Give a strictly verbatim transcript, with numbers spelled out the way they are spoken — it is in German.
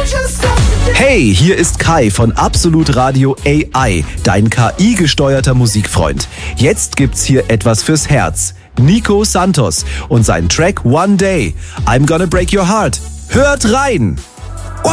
Hey, hier ist Kai von Absolut Radio A I, dein K I-gesteuerter Musikfreund. Jetzt gibt's hier etwas fürs Herz. Nico Santos und sein Track One Day. I'm Gonna Break Your Heart. Hört rein!